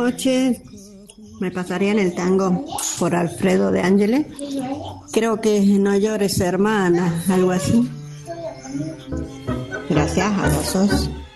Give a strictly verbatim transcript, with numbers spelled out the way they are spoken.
noches. Me pasarían el tango por Alfredo de Ángeles. Creo que No llores, hermana, algo así. Gracias a vos.